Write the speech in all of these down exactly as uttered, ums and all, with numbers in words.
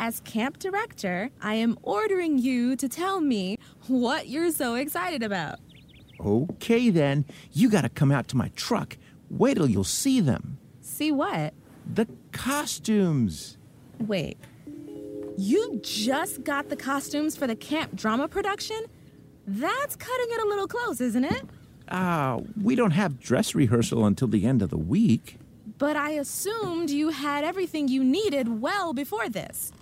As camp director, I am ordering you to tell me what you're so excited about. Okay, then. You gotta come out to my truck. Wait till you'll see them. See what? The costumes. Wait. You just got the costumes for the camp drama production? That's cutting it a little close, isn't it? Ah, uh, we don't have dress rehearsal until the end of the week. But I assumed you had everything you needed well before this.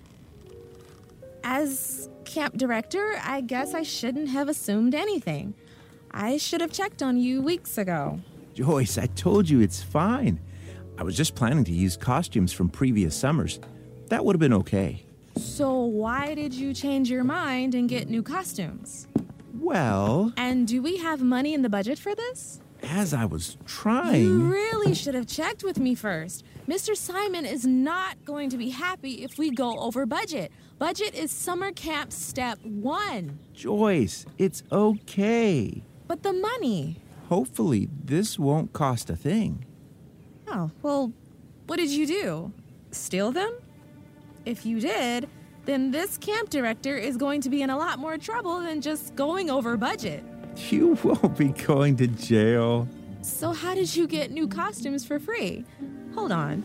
As camp director, I guess I shouldn't have assumed anything. I should have checked on you weeks ago. Joyce, I told you it's fine. I was just planning to use costumes from previous summers. That would have been okay. So why did you change your mind and get new costumes? Well... And do we have money in the budget for this? As I was trying... You really should have checked with me first. Mister Simon is not going to be happy if we go over budget. Budget is summer camp step one. Joyce, it's okay. But the money... Hopefully, this won't cost a thing. Oh, well, what did you do? Steal them? If you did, then this camp director is going to be in a lot more trouble than just going over budget. You won't be going to jail. So how did you get new costumes for free? Hold on.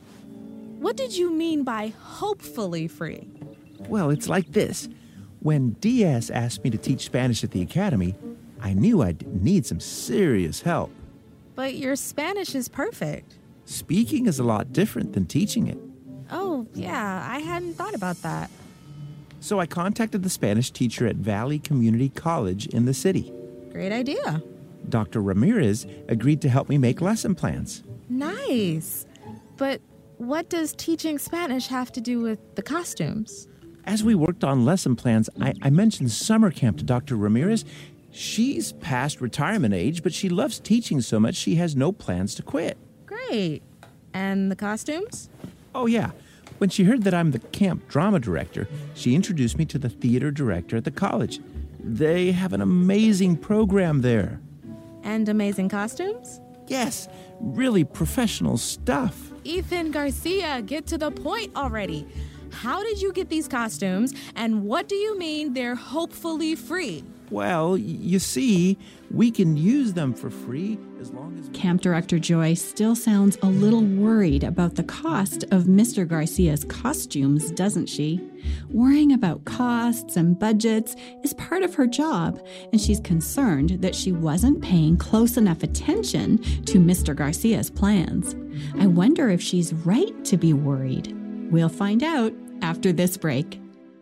What did you mean by hopefully free? Well, it's like this. When Diaz asked me to teach Spanish at the academy, I knew I'd need some serious help. But your Spanish is perfect. Speaking is a lot different than teaching it. Oh, yeah, I hadn't thought about that. So I contacted the Spanish teacher at Valley Community College in the city. Great idea. Doctor Ramirez agreed to help me make lesson plans. Nice. But what does teaching Spanish have to do with the costumes? As we worked on lesson plans, I, I mentioned summer camp to Doctor Ramirez. She's past retirement age, but she loves teaching so much she has no plans to quit. Great. And the costumes? Oh, yeah. When she heard that I'm the camp drama director, she introduced me to the theater director at the college. They have an amazing program there. And amazing costumes? Yes, really professional stuff. Ethan Garcia, get to the point already. How did you get these costumes, and what do you mean they're hopefully free? Well, you see, we can use them for free as long as... Camp Director Joyce still sounds a little worried about the cost of Mister Garcia's costumes, doesn't she? Worrying about costs and budgets is part of her job, and she's concerned that she wasn't paying close enough attention to Mister Garcia's plans. I wonder if she's right to be worried. We'll find out after this break.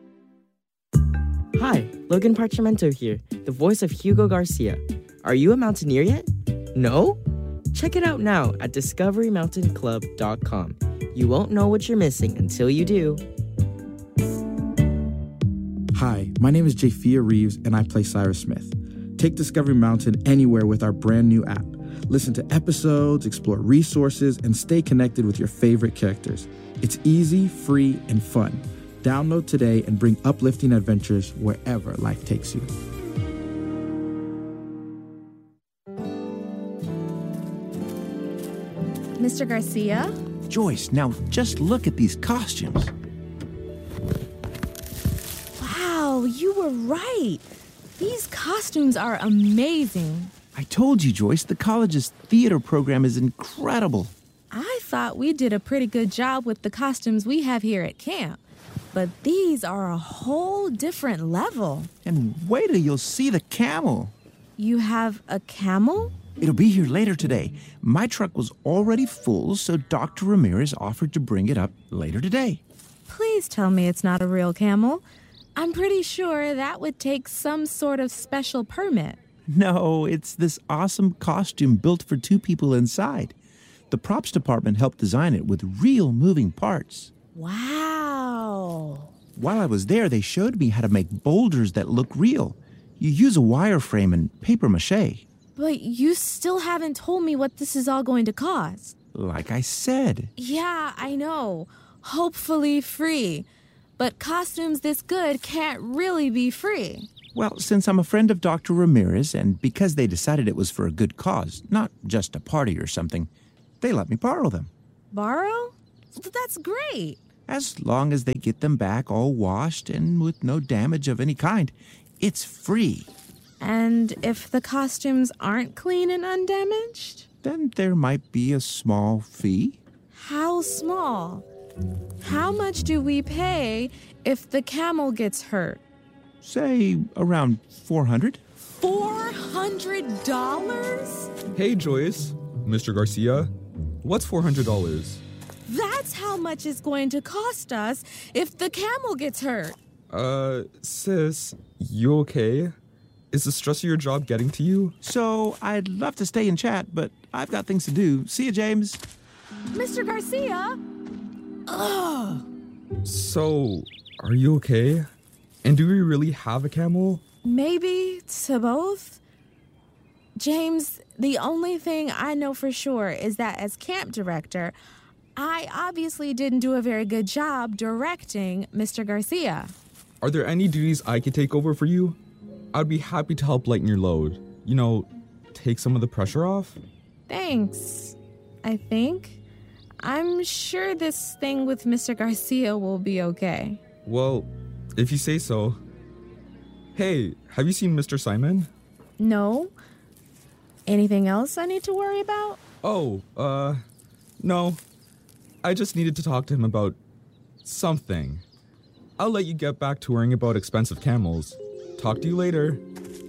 Hi, Logan Parchimento here, the voice of Hugo Garcia. Are you a mountaineer yet? No? Check it out now at discovery mountain club dot com. You won't know what you're missing until you do. Hi, my name is Japhia Reeves, and I play Cyrus Smith. Take Discovery Mountain anywhere with our brand new app. Listen to episodes, explore resources, and stay connected with your favorite characters. It's easy, free, and fun. Download today and bring uplifting adventures wherever life takes you. Mister Garcia? Joyce, now just look at these costumes. Wow, you were right. These costumes are amazing. I told you, Joyce, the college's theater program is incredible. I thought we did a pretty good job with the costumes we have here at camp. But these are a whole different level. And wait till you'll see the camel. You have a camel? It'll be here later today. My truck was already full, so Doctor Ramirez offered to bring it up later today. Please tell me it's not a real camel. I'm pretty sure that would take some sort of special permit. No, it's this awesome costume built for two people inside. The props department helped design it with real moving parts. Wow. While I was there, they showed me how to make boulders that look real. You use a wireframe and paper mache. But you still haven't told me what this is all going to cost. Like I said. Yeah, I know. Hopefully free. But costumes this good can't really be free. Well, since I'm a friend of Doctor Ramirez, and because they decided it was for a good cause, not just a party or something, they let me borrow them. Borrow? That's great. As long as they get them back all washed and with no damage of any kind, it's free. And if the costumes aren't clean and undamaged? Then there might be a small fee. How small? How much do we pay if the camel gets hurt? Say around four hundred. Four hundred dollars? Hey, Joyce. Mister Garcia, what's four hundred dollars? That's how much it's going to cost us if the camel gets hurt. Uh, sis, you okay? Is the stress of your job getting to you? So I'd love to stay and chat, but I've got things to do. See you, James. Mister Garcia? Ugh. So, are you okay? And do we really have a camel? Maybe to both. James, the only thing I know for sure is that as camp director, I obviously didn't do a very good job directing Mister Garcia. Are there any duties I could take over for you? I'd be happy to help lighten your load. You know, take some of the pressure off. Thanks, I think. I'm sure this thing with Mister Garcia will be okay. Well, if you say so. Hey, have you seen Mister Simon? No. Anything else I need to worry about? Oh, uh, no. I just needed to talk to him about something. I'll let you get back to worrying about expensive camels. Talk to you later.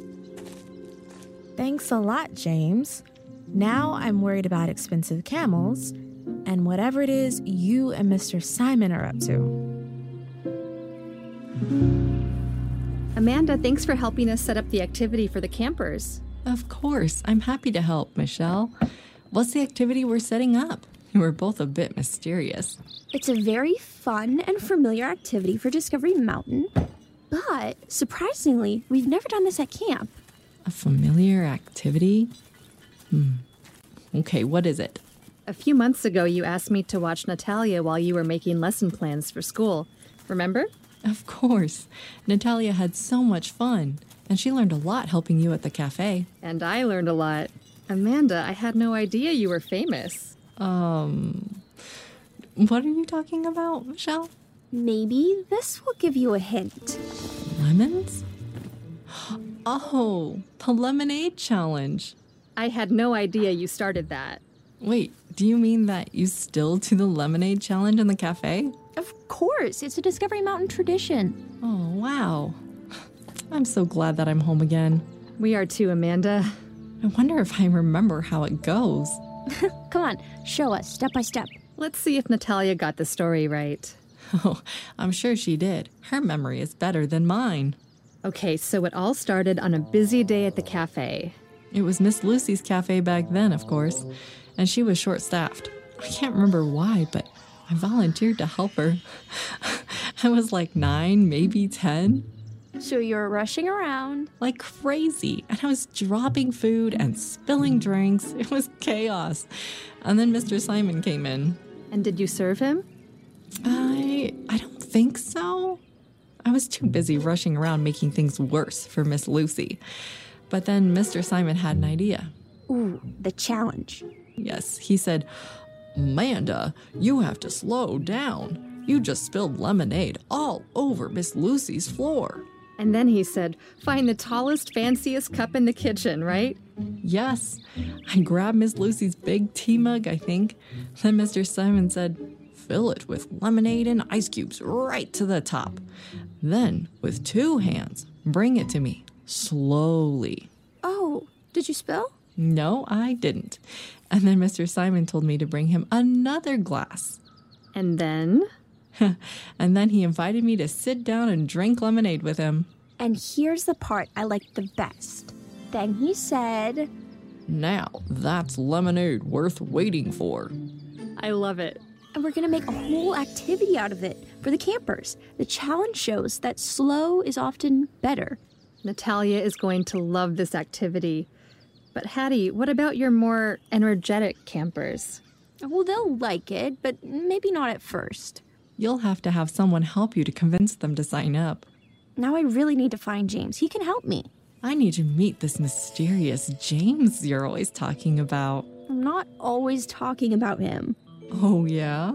Thanks a lot, James. Now I'm worried about expensive camels and whatever it is you and Mister Simon are up to. Amanda, thanks for helping us set up the activity for the campers. Of course, I'm happy to help, Michelle. What's the activity we're setting up? We're both a bit mysterious. It's a very fun and familiar activity for Discovery Mountain, but surprisingly, we've never done this at camp. A familiar activity? Hmm. Okay, what is it? A few months ago, you asked me to watch Natalia while you were making lesson plans for school. Remember? Of course. Natalia had so much fun, and she learned a lot helping you at the cafe. And I learned a lot. Amanda, I had no idea you were famous. Um, what are you talking about, Michelle? Maybe this will give you a hint. Lemons? Oh, the lemonade challenge. I had no idea you started that. Wait, do you mean that you still do the lemonade challenge in the cafe? Of course, it's a Discovery Mountain tradition. Oh, wow. I'm so glad that I'm home again. We are too, Amanda. I wonder if I remember how it goes. Come on, show us step by step. Let's see if Natalia got the story right. Oh, I'm sure she did. Her memory is better than mine. Okay, so it all started on a busy day at the cafe. It was Miss Lucy's cafe back then, of course, and she was short-staffed. I can't remember why, but I volunteered to help her. I was like nine, maybe ten. So you're rushing around. Like crazy. And I was dropping food and spilling drinks. It was chaos. And then Mister Simon came in. And did you serve him? I I don't think so. I was too busy rushing around making things worse for Miss Lucy. But then Mister Simon had an idea. Ooh, the challenge. Yes, he said, Amanda, you have to slow down. You just spilled lemonade all over Miss Lucy's floor. And then he said, find the tallest, fanciest cup in the kitchen, right? Yes. I grabbed Miss Lucy's big tea mug, I think. Then Mister Simon said, fill it with lemonade and ice cubes right to the top. Then, with two hands, bring it to me, slowly. Oh, did you spill? No, I didn't. And then Mister Simon told me to bring him another glass. And then? And then he invited me to sit down and drink lemonade with him. And here's the part I liked the best. Then he said, now, that's lemonade worth waiting for. I love it. And we're going to make a whole activity out of it for the campers. The challenge shows that slow is often better. Natalia is going to love this activity. But Hattie, what about your more energetic campers? Well, they'll like it, but maybe not at first. You'll have to have someone help you to convince them to sign up. Now I really need to find James. He can help me. I need to meet this mysterious James you're always talking about. I'm not always talking about him. Oh, yeah?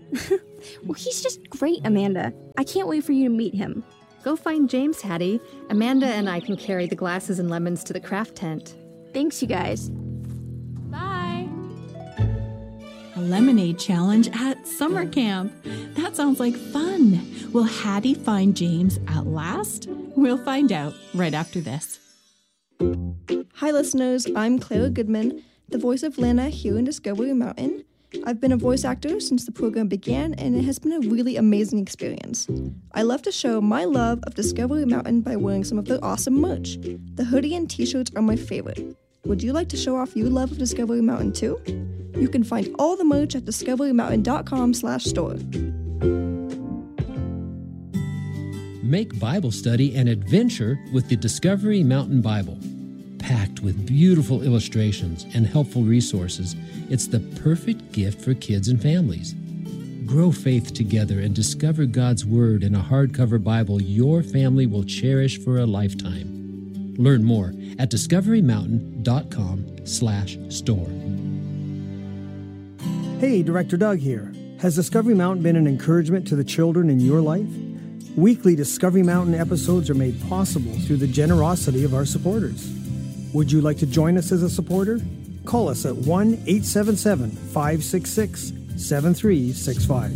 Well, he's just great, Amanda. I can't wait for you to meet him. Go find James, Hattie. Amanda and I can carry the glasses and lemons to the craft tent. Thanks, you guys. Bye. A lemonade challenge at summer camp. That sounds like fun. Will Hattie find James at last? We'll find out right after this. Hi, listeners. I'm Clara Goodman, the voice of Lana here in Discovery Mountain. I've been a voice actor since the program began, and it has been a really amazing experience. I love to show my love of Discovery Mountain by wearing some of their awesome merch. The hoodie and t-shirts are my favorite. Would you like to show off your love of Discovery Mountain too? You can find all the merch at discovery mountain dot com slash store. Make Bible study an adventure with the Discovery Mountain Bible. Packed with beautiful illustrations and helpful resources, it's the perfect gift for kids and families. Grow faith together and discover God's Word in a hardcover Bible your family will cherish for a lifetime. Learn more at discovery mountain dot com slash store. Hey, Director Doug here. Has Discovery Mountain been an encouragement to the children in your life? Weekly Discovery Mountain episodes are made possible through the generosity of our supporters. Would you like to join us as a supporter? Call us at one eight seven seven, five six six, seven three six five.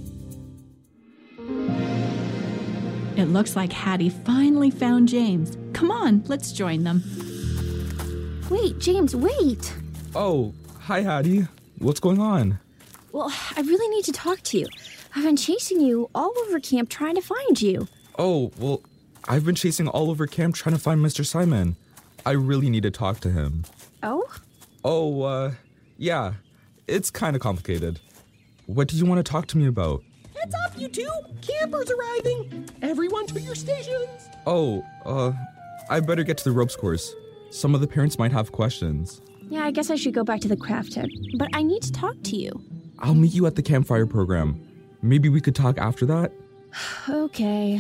It looks like Hattie finally found James. Come on, let's join them. Wait, James, wait. Oh, hi, Hattie. What's going on? Well, I really need to talk to you. I've been chasing you all over camp trying to find you. Oh, well, I've been chasing all over camp trying to find Mister Simon. I really need to talk to him. Oh? Oh, uh, yeah. It's kind of complicated. What did you want to talk to me about? Heads up, you two! Campers arriving! Everyone to your stations! Oh, uh, I better get to the ropes course. Some of the parents might have questions. Yeah, I guess I should go back to the craft tent, but I need to talk to you. I'll meet you at the campfire program. Maybe we could talk after that? Okay.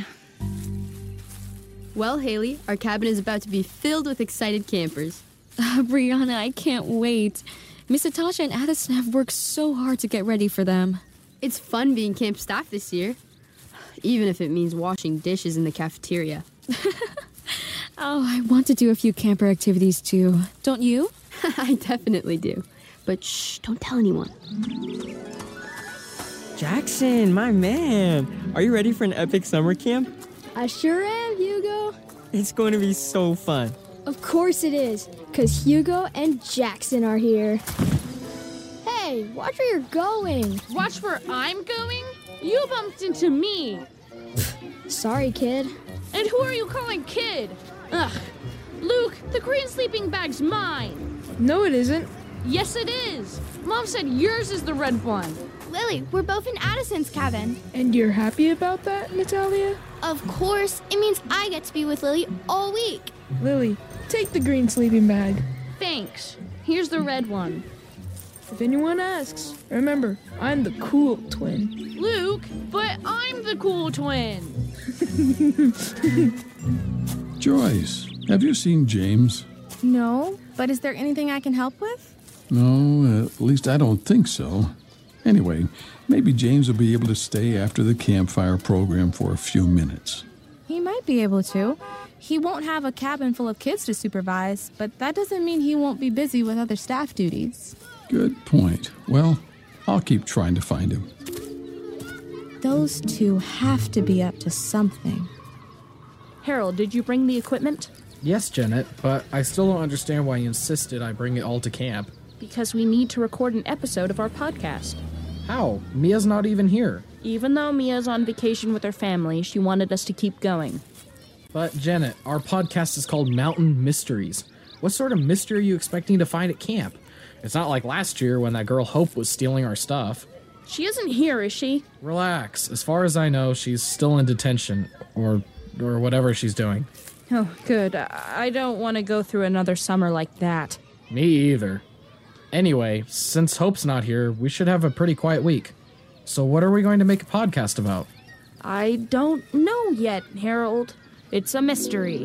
Well, Haley, our cabin is about to be filled with excited campers. Uh, Brianna, I can't wait. Miss Natasha and Addison have worked so hard to get ready for them. It's fun being camp staff this year, even if it means washing dishes in the cafeteria. Oh, I want to do a few camper activities too. Don't you? I definitely do. But shh, don't tell anyone. Jackson, my man. Are you ready for an epic summer camp? I sure am, Hugo. It's going to be so fun. Of course it is, because Hugo and Jackson are here. Hey, watch where you're going. Watch where I'm going? You bumped into me. Sorry, kid. And who are you calling kid? Ugh. Luke, the green sleeping bag's mine. No, it isn't. Yes, it is. Mom said yours is the red one. Lily, we're both in Addison's cabin. And you're happy about that, Natalia? Of course. It means I get to be with Lily all week. Lily, take the green sleeping bag. Thanks. Here's the red one. If anyone asks, remember, I'm the cool twin. Luke, but I'm the cool twin. Joyce, have you seen James? No, but is there anything I can help with? No, at least I don't think so. Anyway, maybe James will be able to stay after the campfire program for a few minutes. He might be able to. He won't have a cabin full of kids to supervise, but that doesn't mean he won't be busy with other staff duties. Good point. Well, I'll keep trying to find him. Those two have to be up to something. Harold, did you bring the equipment? Yes, Janet, but I still don't understand why you insisted I bring it all to camp. Because we need to record an episode of our podcast. How? Mia's not even here. Even though Mia's on vacation with her family, she wanted us to keep going. But, Janet, our podcast is called Mountain Mysteries. What sort of mystery are you expecting to find at camp? It's not like last year when that girl Hope was stealing our stuff. She isn't here, is she? Relax. As far as I know, she's still in detention. Or, or whatever she's doing. Oh, good. I don't want to go through another summer like that. Me either. Anyway, since Hope's not here, we should have a pretty quiet week. So what are we going to make a podcast about? I don't know yet, Harold. It's a mystery.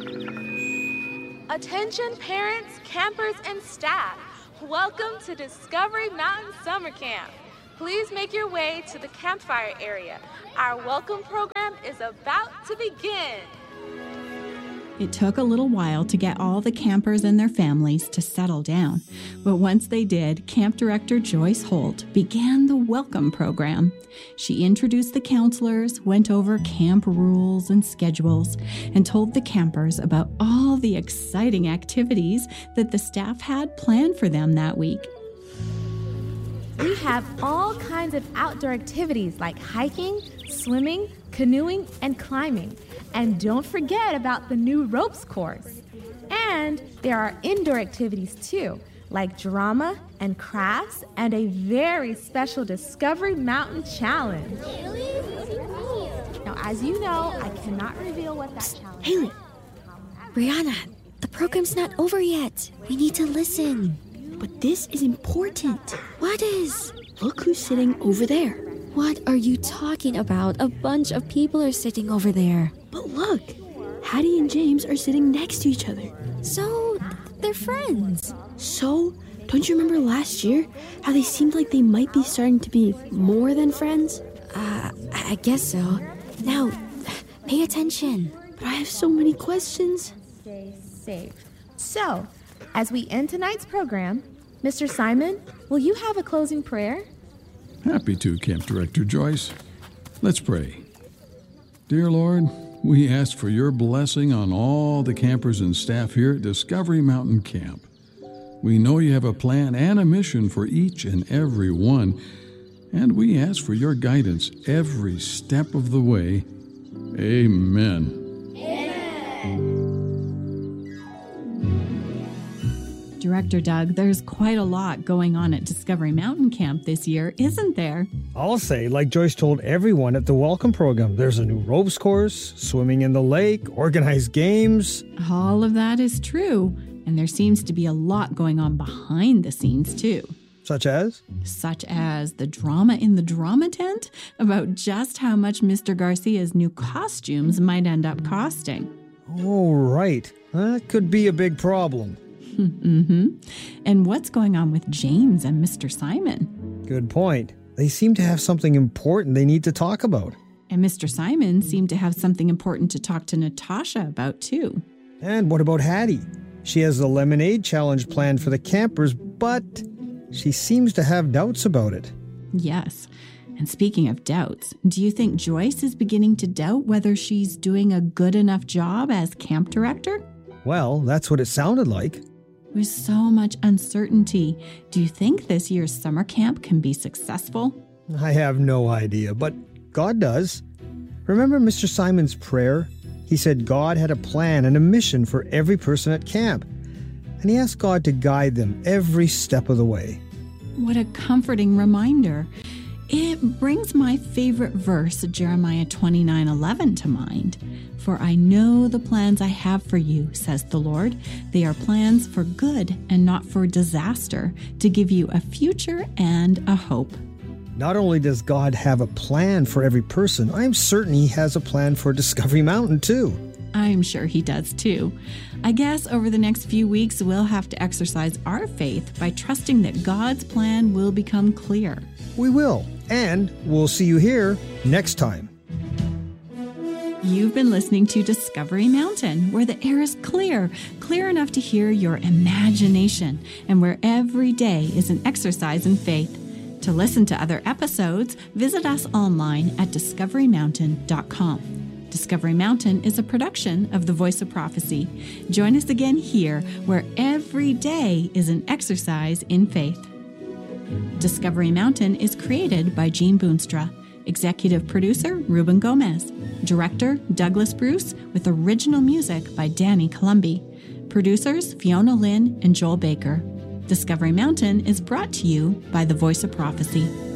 Attention parents, campers, and staff. Welcome to Discovery Mountain Summer Camp. please make your way to the campfire area. Our welcome program is about to begin. It took a little while to get all the campers and their families to settle down, but once they did, Camp Director Joyce Holt began the welcome program. She introduced the counselors, went over camp rules and schedules, and told the campers about all the exciting activities that the staff had planned for them that week. We have all kinds of outdoor activities like hiking, swimming, canoeing, and climbing. And don't forget about the new ropes course. And there are indoor activities too, like drama and crafts and a very special Discovery Mountain Challenge. Now, as you know, I cannot reveal what that challenge is. Haley, Brianna, the program's not over yet. We need to listen. But this is important. What is? Look who's sitting over there. What are you talking about? A bunch of people are sitting over there. But look, Hattie and James are sitting next to each other. So, they're friends. So, don't you remember last year how they seemed like they might be starting to be more than friends? Uh, I guess so. Now, pay attention. But I have so many questions. Stay safe. So, as we end tonight's program, Mister Simon, will you have a closing prayer? Happy to, Camp Director Joyce. Let's pray. Dear Lord, we ask for your blessing on all the campers and staff here at Discovery Mountain Camp. We know you have a plan and a mission for each and every one, and we ask for your guidance every step of the way. Amen. Amen. Director Doug, there's quite a lot going on at Discovery Mountain Camp this year, isn't there? I'll say, like Joyce told everyone at the welcome program, there's a new ropes course, swimming in the lake, organized games. All of that is true, and there seems to be a lot going on behind the scenes, too. Such as? Such as the drama in the drama tent about just how much Mister Garcia's new costumes might end up costing. Oh, right. That could be a big problem. Mm-hmm. And what's going on with James and Mister Simon? Good point. They seem to have something important they need to talk about. And Mister Simon seemed to have something important to talk to Natasha about, too. And what about Hattie? She has the lemonade challenge planned for the campers, but she seems to have doubts about it. Yes. And speaking of doubts, do you think Joyce is beginning to doubt whether she's doing a good enough job as camp director? Well, that's what it sounded like. With so much uncertainty, do you think this year's summer camp can be successful? I have no idea, but God does. Remember Mister Simon's prayer? He said God had a plan and a mission for every person at camp, and he asked God to guide them every step of the way. What a comforting reminder. It brings my favorite verse, Jeremiah twenty-nine eleven, to mind. For I know the plans I have for you, says the Lord. They are plans for good and not for disaster, to give you a future and a hope. Not only does God have a plan for every person, I'm certain he has a plan for Discovery Mountain too. I'm sure he does too. I guess over the next few weeks, we'll have to exercise our faith by trusting that God's plan will become clear. We will, and we'll see you here next time. You've been listening to Discovery Mountain, where the air is clear, clear enough to hear your imagination, and where every day is an exercise in faith. To listen to other episodes, visit us online at discovery mountain dot com. Discovery Mountain is a production of The Voice of Prophecy. Join us again here, where every day is an exercise in faith. Discovery Mountain is created by Jean Boonstra. Executive producer, Ruben Gomez. Director, Douglas Bruce, with original music by Danny Columbi. Producers, Fiona Lynn and Joel Baker. Discovery Mountain is brought to you by The Voice of Prophecy.